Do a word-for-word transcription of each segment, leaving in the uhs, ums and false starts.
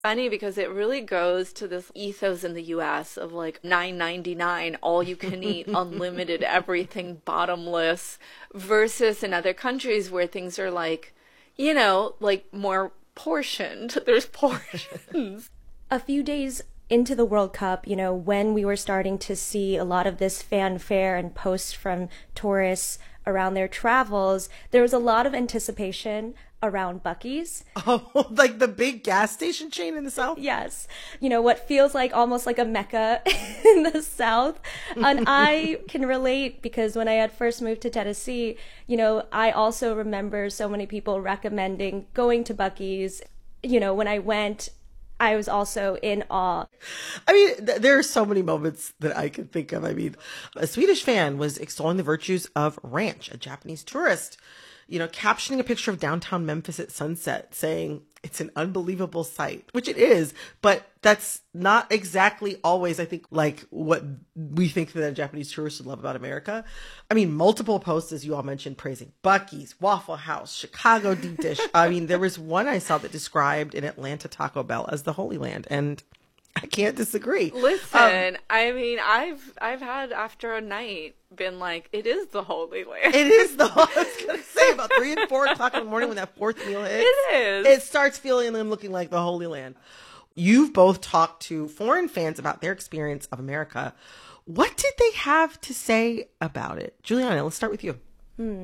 Funny because it really goes to this ethos in the U S of like nine ninety-nine, all you can eat, unlimited everything, bottomless, versus in other countries where things are like, you know, like more portioned. There's portions. A few days into the World Cup, you know, when we were starting to see a lot of this fanfare and posts from tourists around their travels, there was a lot of anticipation around Buc-ee's. Oh, like the big gas station chain in the South? Yes. You know, what feels like almost like a Mecca in the South. And I can relate because when I had first moved to Tennessee, you know, I also remember so many people recommending going to Buc-ee's. You know, when I went, I was also in awe. I mean, th- there are so many moments that I can think of. I mean, a Swedish fan was extolling the virtues of ranch, a Japanese tourist, you know, captioning a picture of downtown Memphis at sunset, saying it's an unbelievable sight, which it is, but that's not exactly always, I think, like what we think that Japanese tourists would love about America. I mean, multiple posts, as you all mentioned, praising Buc-ee's, Waffle House, Chicago deep dish. I mean, there was one I saw that described an Atlanta Taco Bell as the Holy Land, and I can't disagree. Listen, um, I mean, I've I've had after a night been like, it is the Holy Land. It is the. I was gonna say about three and four o'clock in the morning when that fourth meal hits. It is. It starts feeling and looking like the Holy Land. You've both talked to foreign fans about their experience of America. What did they have to say about it, Juliana? Let's start with you. Hmm.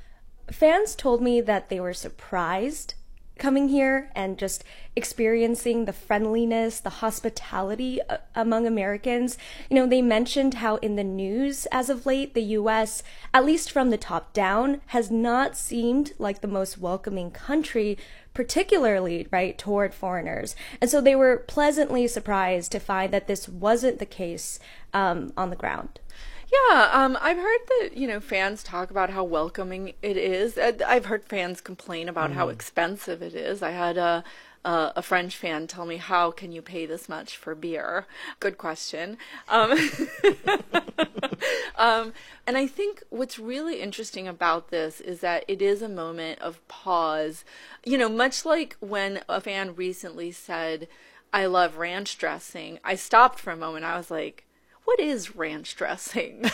Fans told me that they were surprised coming here and just experiencing the friendliness, the hospitality uh, among Americans. You know, they mentioned how in the news as of late, the U S, at least from the top down, has not seemed like the most welcoming country, particularly, right, toward foreigners. And so they were pleasantly surprised to find that this wasn't the case um, on the ground. Yeah, um, I've heard that, you know, fans talk about how welcoming it is. I've heard fans complain about mm. how expensive it is. I had a, a a French fan tell me, how can you pay this much for beer? Good question. Um, um, and I think what's really interesting about this is that it is a moment of pause. You know, much like when a fan recently said, I love ranch dressing, I stopped for a moment. I was like, what is ranch dressing?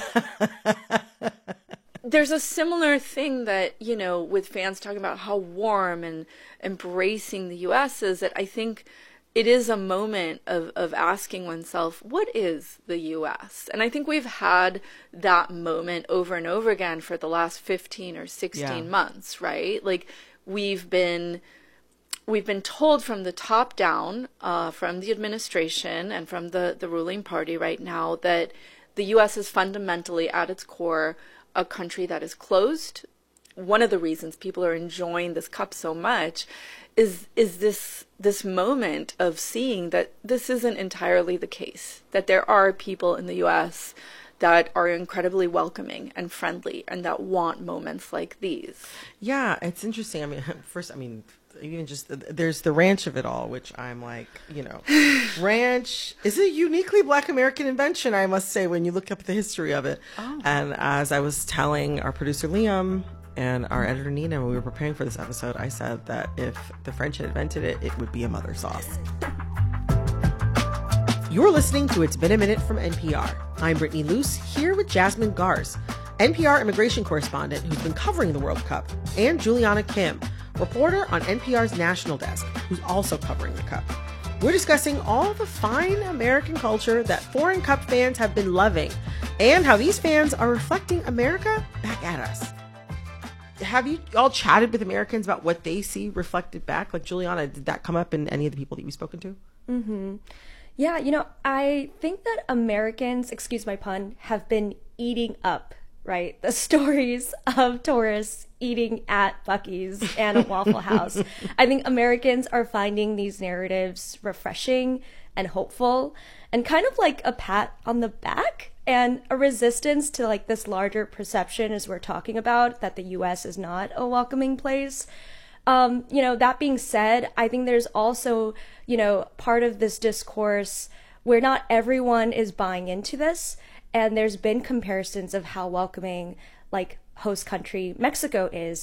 There's a similar thing that, you know, with fans talking about how warm and embracing the U S is, that I think it is a moment of, of asking oneself, what is the U S? And I think we've had that moment over and over again for the last fifteen or sixteen yeah. months, right? Like we've been... We've been told from the top down, uh, from the administration and from the, the ruling party right now, that the U S is fundamentally at its core a country that is closed. One of the reasons people are enjoying this cup so much is is this this moment of seeing that this isn't entirely the case, that there are people in the U S that are incredibly welcoming and friendly and that want moments like these. Yeah, it's interesting. I mean, first, I mean, even just there's the ranch of it all, which I'm like, you know, ranch is a uniquely Black American invention, I must say, when you look up the history of it. Oh. And as I was telling our producer Liam and our editor Nina when we were preparing for this episode, I said that if the French had invented it, it would be a mother sauce. You're listening to It's Been a Minute from N P R. I'm Brittany Luce, here with Jasmine Gars, N P R immigration correspondent who's been covering the World Cup, and Juliana Kim, reporter on N P R's national desk, who's also covering the Cup. We're discussing all the fine American culture that foreign Cup fans have been loving, and how these fans are reflecting America back at us. Have you all chatted with Americans about what they see reflected back? Like, Juliana, did that come up in any of the people that you've spoken to? Mm-hmm. Yeah, you know, I think that Americans, excuse my pun, have been eating up, right, the stories of tourists eating at Buc-ee's and a Waffle House. I think Americans are finding these narratives refreshing and hopeful and kind of like a pat on the back and a resistance to like this larger perception, as we're talking about, that the U S is not a welcoming place. Um, you know, that being said, I think there's also, you know, part of this discourse where not everyone is buying into this. And there's been comparisons of how welcoming, like, host country Mexico is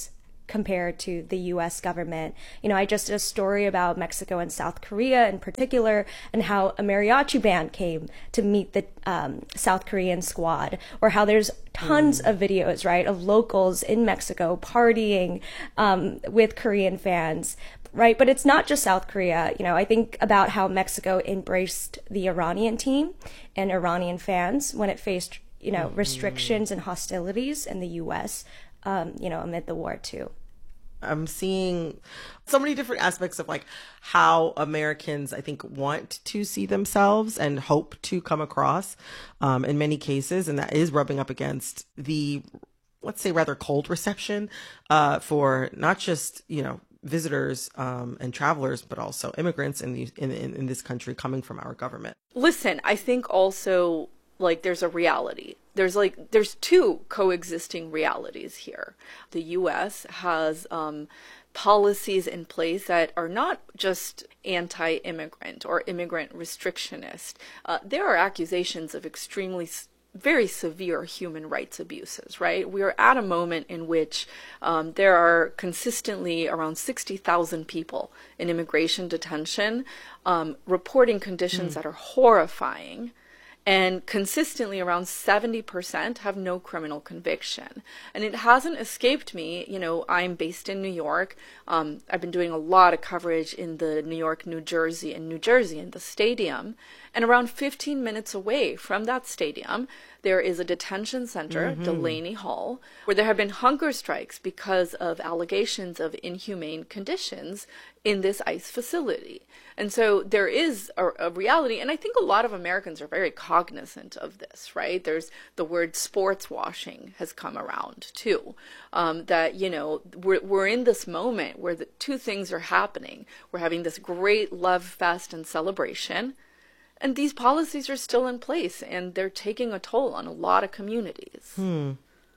compared to the U S government. You know, I just did a story about Mexico and South Korea in particular, and how a mariachi band came to meet the um, South Korean squad, or how there's tons mm. of videos, right, of locals in Mexico partying um, with Korean fans, right? But it's not just South Korea. You know, I think about how Mexico embraced the Iranian team and Iranian fans when it faced, you know, restrictions and hostilities in the U S, um, you know, amid the war too. I'm seeing so many different aspects of like how Americans, I think, want to see themselves and hope to come across um, in many cases. And that is rubbing up against the, let's say, rather cold reception uh, for not just, you know, visitors um, and travelers, but also immigrants in, the, in, in, in this country coming from our government. Listen, I think also, like, there's a reality. There's like, there's two coexisting realities here. The U S has um, policies in place that are not just anti-immigrant or immigrant restrictionist. Uh, there are accusations of extremely very severe human rights abuses, right? We are at a moment in which um, there are consistently around sixty thousand people in immigration detention um, reporting conditions mm. that are horrifying. And consistently around seventy percent have no criminal conviction. And it hasn't escaped me, you know, I'm based in New York. Um, I've been doing a lot of coverage in the New York, New Jersey, and New Jersey in the stadium. And around fifteen minutes away from that stadium, there is a detention center, mm-hmm. Delaney Hall, where there have been hunger strikes because of allegations of inhumane conditions in this ICE facility. And so there is a, a reality, and I think a lot of Americans are very cognizant of this, right? There's the word sports washing has come around too, um, that, you know, we're, we're in this moment where the two things are happening. We're having this great love fest and celebration, and these policies are still in place, and they're taking a toll on a lot of communities. Hmm.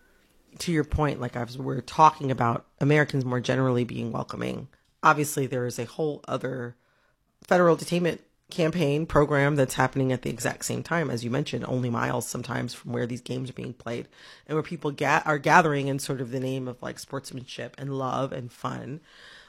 To your point, like I was, we're talking about Americans more generally being welcoming. Obviously, there is a whole other federal detainment campaign program that's happening at the exact same time, as you mentioned, only miles sometimes from where these games are being played, and where people ga- are gathering in sort of the name of like sportsmanship and love and fun.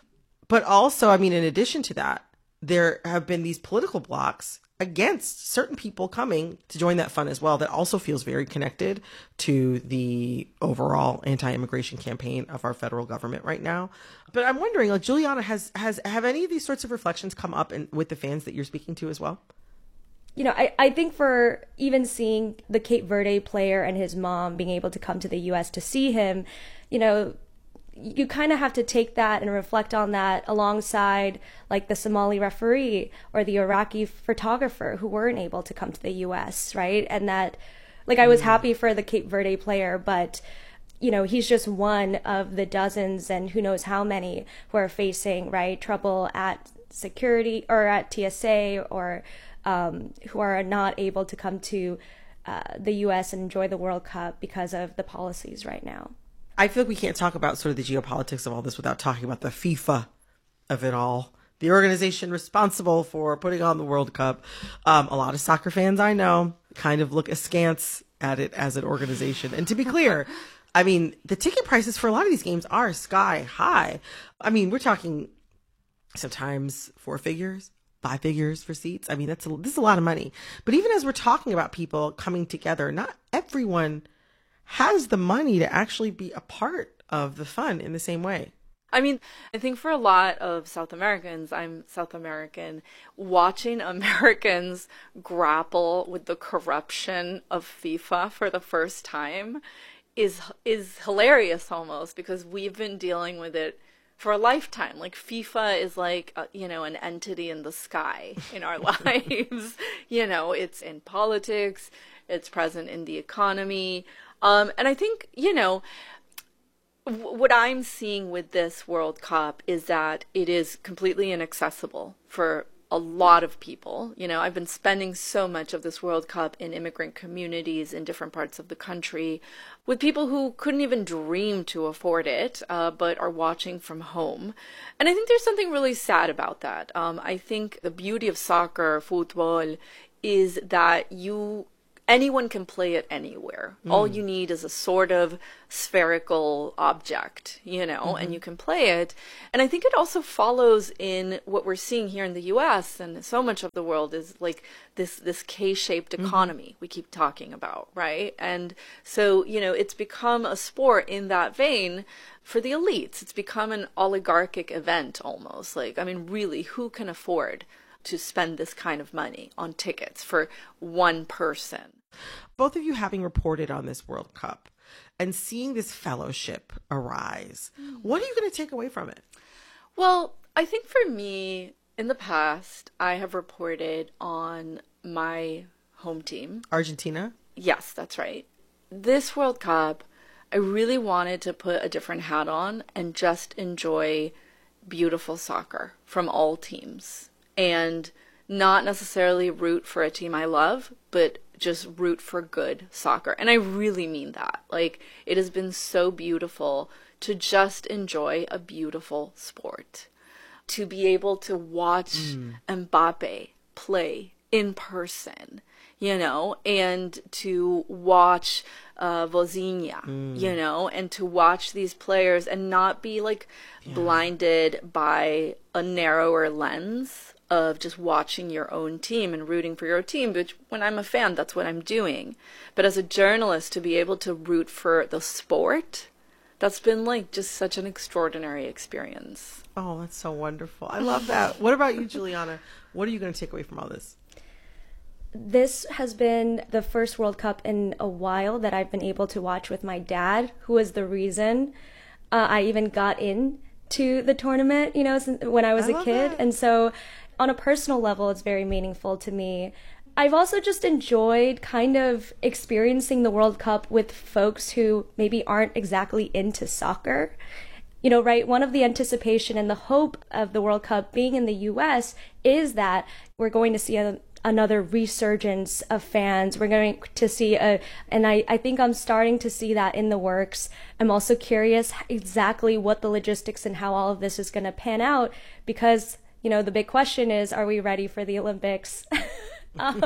But also, I mean, in addition to that, there have been these political blocs against certain people coming to join that fun as well that also feels very connected to the overall anti-immigration campaign of our federal government right now. But I'm wondering, like, Juliana, has has have any of these sorts of reflections come up in, with the fans that you're speaking to as well? You know, I, I think for even seeing the Cape Verde player and his mom being able to come to the U S to see him, you know, you kind of have to take that and reflect on that alongside like the Somali referee or the Iraqi photographer who weren't able to come to the U S, right? And that, like, I was happy for the Cape Verde player, but, you know, he's just one of the dozens and who knows how many who are facing, right, trouble at security or at T S A or um, who are not able to come to uh, the U S and enjoy the World Cup because of the policies right now. I feel like we can't talk about sort of the geopolitics of all this without talking about the FIFA of it all, the organization responsible for putting on the World Cup. Um, a lot of soccer fans I know kind of look askance at it as an organization. And to be clear, I mean, the ticket prices for a lot of these games are sky high. I mean, we're talking sometimes four figures, five figures for seats. I mean, that's a, this is a lot of money. But even as we're talking about people coming together, not everyone has the money to actually be a part of the fun in the same way. I mean, I think for a lot of South Americans, I'm South American, watching Americans grapple with the corruption of FIFA for the first time is is hilarious almost, because we've been dealing with it for a lifetime. Like, FIFA is like, a, you know, an entity in the sky in our lives. You know, it's in politics, it's present in the economy. Um, and I think, you know, w- what I'm seeing with this World Cup is that it is completely inaccessible for a lot of people. You know, I've been spending so much of this World Cup in immigrant communities in different parts of the country with people who couldn't even dream to afford it, uh, but are watching from home. And I think there's something really sad about that. Um, I think the beauty of soccer, football, is that you anyone can play it anywhere. Mm. All you need is a sort of spherical object, you know, mm-hmm. and you can play it. And I think it also follows in what we're seeing here in the U S and so much of the world is like this this K-shaped economy mm-hmm. we keep talking about, right? And so, you know, it's become a sport in that vein for the elites. It's become an oligarchic event almost. Like, I mean, really, who can afford to spend this kind of money on tickets for one person? Both of you having reported on this World Cup and seeing this fellowship arise, mm. what are you going to take away from it? Well, I think for me, in the past, I have reported on my home team. Argentina? Yes, that's right. This World Cup, I really wanted to put a different hat on and just enjoy beautiful soccer from all teams. And not necessarily root for a team I love, but just root for good soccer. And I really mean that. Like, it has been so beautiful to just enjoy a beautiful sport. To be able to watch mm. Mbappe play in person, you know, and to watch uh, Vozinha, mm. you know, and to watch these players and not be like yeah. blinded by a narrower lens of just watching your own team and rooting for your team, which when I'm a fan, that's what I'm doing. But as a journalist, to be able to root for the sport, that's been like just such an extraordinary experience. Oh, that's so wonderful. I love that. What about you, Juliana? What are you going to take away from all this? This has been the first World Cup in a while that I've been able to watch with my dad, who is the reason uh, I even got in to the tournament, you know, since, when I was I a kid. That. And so on a personal level, it's very meaningful to me. I've also just enjoyed kind of experiencing the World Cup with folks who maybe aren't exactly into soccer. You know, right, one of the anticipation and the hope of the World Cup being in the U S is that we're going to see a, another resurgence of fans. We're going to see a, and I, I think I'm starting to see that in the works. I'm also curious exactly what the logistics and how all of this is going to pan out, because, you know, the big question is, are we ready for the Olympics? um,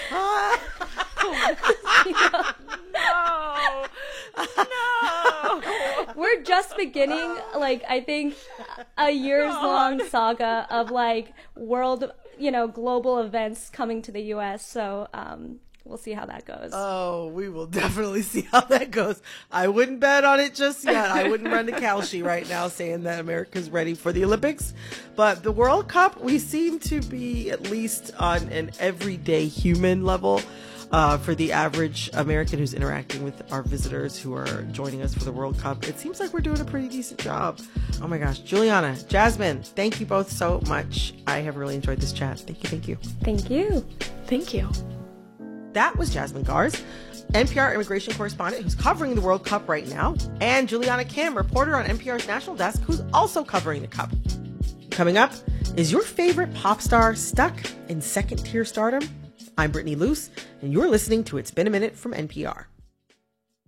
you know, no, no. We're just beginning, like, I think a years long saga of like world, you know, global events coming to the U S. So um, we'll see how that goes. Oh, we will definitely see how that goes. I wouldn't bet on it just yet. I wouldn't run to Kalshi right now saying that America's ready for the Olympics. But the World Cup, we seem to be at least on an everyday human level. Uh, for the average American who's interacting with our visitors who are joining us for the World Cup, it seems like we're doing a pretty decent job. Oh my gosh. Juliana, Jasmine, thank you both so much. I have really enjoyed this chat. Thank you, thank you. Thank you. Thank you. That was Jasmine Garz, N P R immigration correspondent who's covering the World Cup right now, and Juliana Kim, reporter on N P R's National Desk, who's also covering the Cup. Coming up, is your favorite pop star stuck in second-tier stardom? I'm Brittany Luce, and you're listening to It's Been a Minute from N P R.